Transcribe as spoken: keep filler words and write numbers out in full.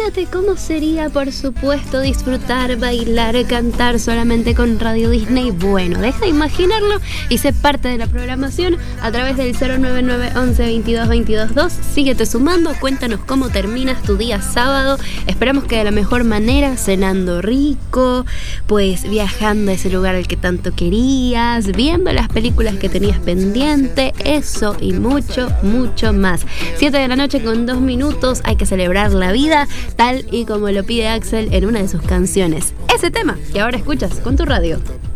Imagínate cómo sería, por supuesto, disfrutar, bailar, cantar solamente con Radio Disney. Bueno, deja de imaginarlo y sé parte de la programación a través del cero nueve nueve once veintidós veintidós dos. Síguete sumando, cuéntanos cómo terminas tu día sábado. Esperamos que de la mejor manera, cenando rico, pues viajando a ese lugar al que tanto querías, viendo las películas que tenías pendiente, eso y mucho, mucho más. siete de la noche con dos minutos, hay que celebrar la vida tal y como lo pide Axel en una de sus canciones. Ese tema que ahora escuchas con tu radio.